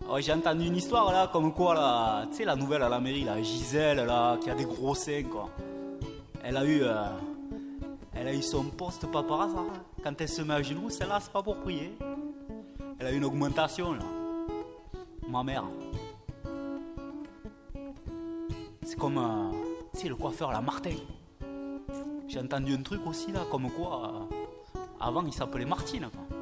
Ouais, j'ai entendu une histoire là, comme quoi là, tu sais la nouvelle à la mairie là, Gisèle là, qui a des gros seins quoi. Elle a eu, euh, Elle a eu son poste pas par hasard. Quand elle se met à genoux, celle-là c'est pas pour prier. Elle a eu une augmentation là. Ma mère. C'est comme, tu sais le coiffeur là, Martin. J'ai entendu un truc aussi là, comme quoi, avant il s'appelait Martine quoi.